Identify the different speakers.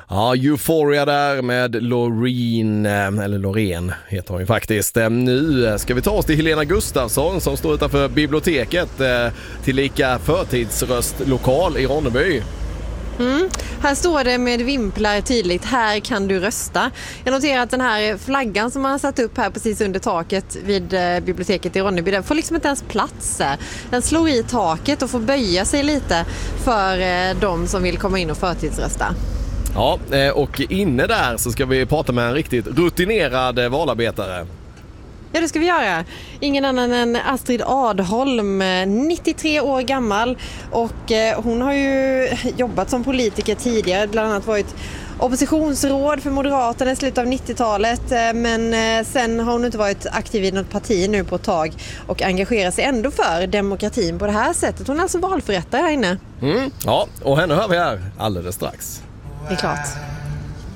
Speaker 1: Ja, Euphoria där med Loreen heter hon ju faktiskt. Nu ska vi ta oss till Helena Gustafsson som står utanför biblioteket, tillika förtidsröstlokal i Ronneby.
Speaker 2: Här står det med vimplar tydligt, här kan du rösta. Jag noterar att den här flaggan som man har satt upp här precis under taket vid biblioteket i Ronneby, den får liksom inte ens plats. Den slår i taket och får böja sig lite för de som vill komma in och förtidsrösta.
Speaker 1: Ja, och inne där så ska vi prata med en riktigt rutinerad valarbetare.
Speaker 2: Ja, det ska vi göra. Ingen annan än Astrid Adholm, 93 år gammal, och hon har ju jobbat som politiker tidigare, bland annat varit oppositionsråd för Moderaterna i slutet av 90-talet, men sen har hon inte varit aktiv i något parti nu på ett tag och engagerar sig ändå för demokratin på det här sättet. Hon är alltså valförrättare här inne.
Speaker 1: Ja, och henne hör vi här alldeles strax.
Speaker 2: Det är klart.